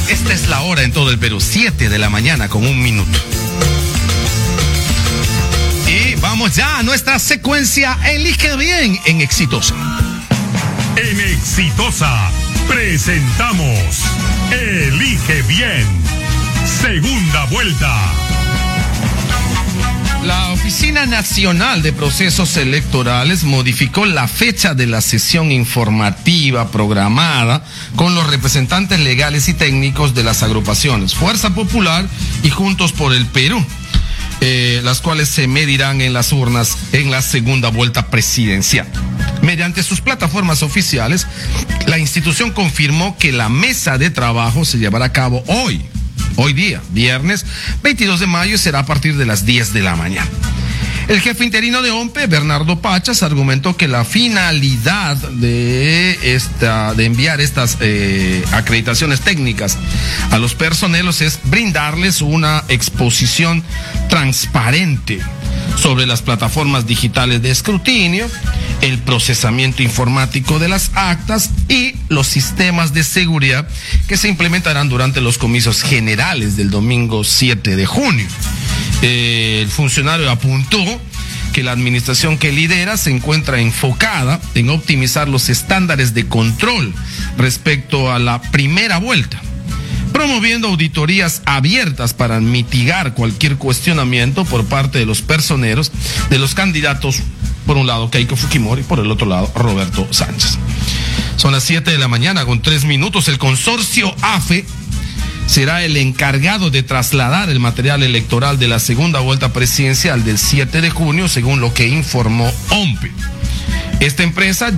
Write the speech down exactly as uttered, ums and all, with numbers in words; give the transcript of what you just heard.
Esta es la hora en todo el Perú, siete de la mañana con un minuto. Y vamos ya a nuestra secuencia Elige Bien en Exitosa. En Exitosa presentamos Elige Bien, segunda vuelta. La Oficina Nacional de Procesos Electorales modificó la fecha de la sesión informativa programada con los representantes legales y técnicos de las agrupaciones Fuerza Popular y Juntos por el Perú, eh, las cuales se medirán en las urnas en la segunda vuelta presidencial. Mediante sus plataformas oficiales, la institución confirmó que la mesa de trabajo se llevará a cabo hoy. Hoy día, viernes veintidós de mayo, será a partir de las diez de la mañana. El jefe interino de O M P E, Bernardo Pachas, argumentó que la finalidad de esta, de enviar estas eh, acreditaciones técnicas a los personeros es brindarles una exposición transparente sobre las plataformas digitales de escrutinio, el procesamiento informático de las actas y los sistemas de seguridad que se implementarán durante los comicios generales del domingo siete de junio. Eh, el funcionario apuntó que la administración que lidera se encuentra enfocada en optimizar los estándares de control respecto a la primera vuelta, promoviendo auditorías abiertas para mitigar cualquier cuestionamiento por parte de los personeros de los candidatos, por un lado Keiko Fujimori, por el otro lado Roberto Sánchez. Son las siete de la mañana con tres minutos. El consorcio A F E será el encargado de trasladar el material electoral de la segunda vuelta presidencial del siete de junio, según lo que informó O M P E. Esta empresa